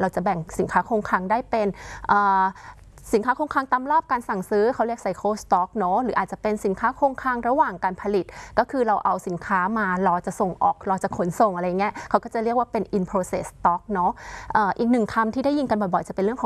เราจะแบ่งสินค้าคงคลังได้เป็นสินค้าคงคลังตามรอบการสั่งซื้อเขาเรียก cycle stock เนาะหรืออาจจะเป็นสินค้าคงคลังระหว่างการผลิตก็คือเราเอาสินค้ามารอจะส่งออกรอจะขนส่งอะไรเงี้ยเขาก็จะเรียกว่าเป็น in process stock เนาะอีกหนึ่งคำที่ได้ยินกันบ่อยๆจะเป็นเรื่องของ